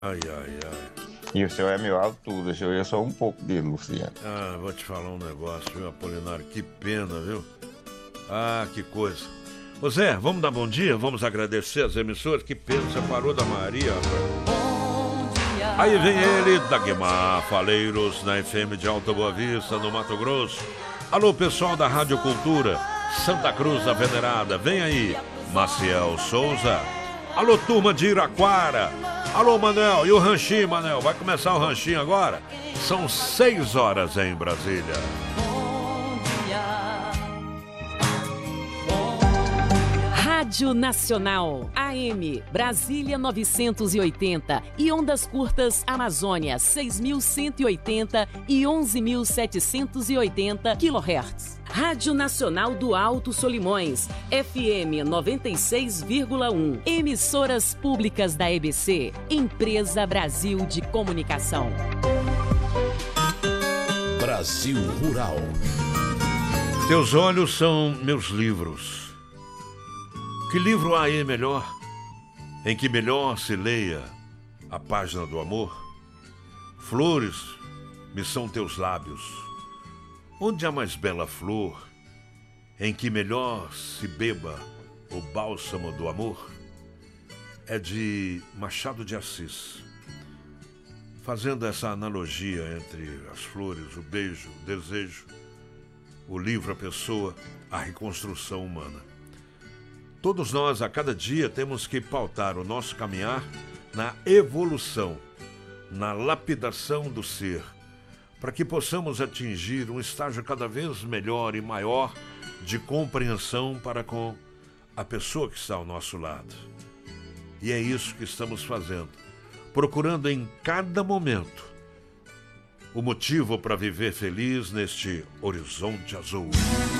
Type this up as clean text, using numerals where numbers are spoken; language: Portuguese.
Ai, ai, ai. E o seu é meu altura, eu ia só um pouco dele, Luciano. Ah, vou te falar um negócio, viu, Apolinário? Que pena, viu? Ah, que coisa. Ô Zé, vamos dar bom dia? Vamos agradecer as emissoras? Que pena, você parou da Maria, rapaz. Aí vem ele, Dagmar Faleiros, na FM de Alta Boa Vista, no Mato Grosso. Alô, pessoal da Rádio Cultura, Santa Cruz da Venerada, vem aí, Maciel Souza. Alô, turma de Iraquara. Alô, Manel, e o ranchinho, Manel? Vai começar o ranchinho agora? São 6 horas em Brasília. Rádio Nacional, AM, Brasília 980 e ondas curtas Amazônia 6.180 e 11.780 kHz. Rádio Nacional do Alto Solimões, FM 96,1. Emissoras públicas da EBC, Empresa Brasil de Comunicação. Brasil Rural. Teus olhos são meus livros. Que livro há aí melhor, em que melhor se leia a página do amor? Flores me são teus lábios. Onde há mais bela flor, em que melhor se beba o bálsamo do amor? É de Machado de Assis. Fazendo essa analogia entre as flores, o beijo, o desejo, o livro, a pessoa, a reconstrução humana. Todos nós, a cada dia, temos que pautar o nosso caminhar na evolução, na lapidação do ser, para que possamos atingir um estágio cada vez melhor e maior de compreensão para com a pessoa que está ao nosso lado. E é isso que estamos fazendo, procurando em cada momento o motivo para viver feliz neste horizonte azul.